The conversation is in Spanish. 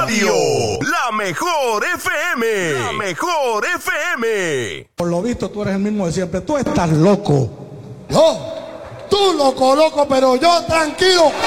Radio, la mejor FM. La mejor FM. Por lo visto tú eres el mismo de siempre. Tú estás loco. Yo, tú loco, pero yo tranquilo.